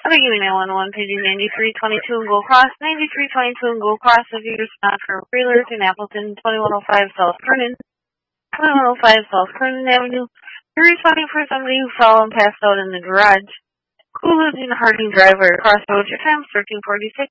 Beginning 911, paging 9322 in Gold Cross, 9322 in Gold Cross, if you respond for Wheelers in Appleton, 2105 South Kernan, 2105 South Kernan Avenue. You're responding for somebody who fell and passed out in the garage. Who lives in Harding Drive or Crossroads? Your time is 1346.